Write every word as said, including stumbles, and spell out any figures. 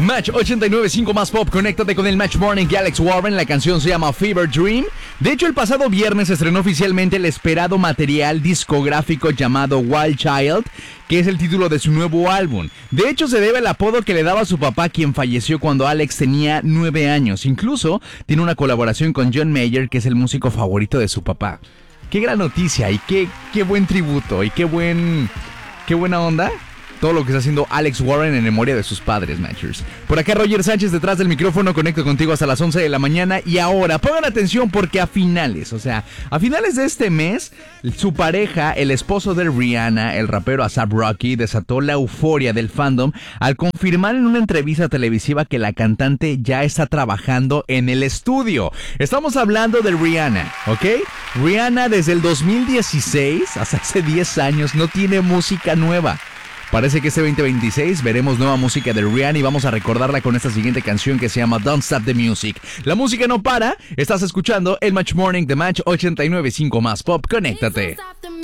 Match ochenta y nueve punto cinco más pop, conéctate con el Match Morning de Alex Warren. La canción se llama Fever Dream. De hecho, el pasado viernes se estrenó oficialmente el esperado material discográfico llamado Wild Child, que es el título de su nuevo álbum. De hecho, se debe al apodo que le daba a su papá, quien falleció cuando Alex tenía nueve años. Incluso tiene una colaboración con John Mayer, que es el músico favorito de su papá. Qué gran noticia y qué, qué buen tributo y qué buen, qué buena onda todo lo que está haciendo Alex Warren en memoria de sus padres, Matchers. Por acá Roger Sánchez detrás del micrófono, conecto contigo hasta las once de la mañana. Y ahora, pongan atención porque a finales, o sea, a finales de este mes, su pareja, el esposo de Rihanna, el rapero A$AP Rocky, desató la euforia del fandom al confirmar en una entrevista televisiva que la cantante ya está trabajando en el estudio. Estamos hablando de Rihanna, ¿ok? Rihanna desde el dos mil dieciséis, hasta hace diez años, no tiene música nueva. Parece que este veinte veintiséis veremos nueva música de Rihanna y vamos a recordarla con esta siguiente canción que se llama Don't Stop the Music. La música no para, estás escuchando el Match Morning de Match ochenta y nueve punto cinco más pop, conéctate.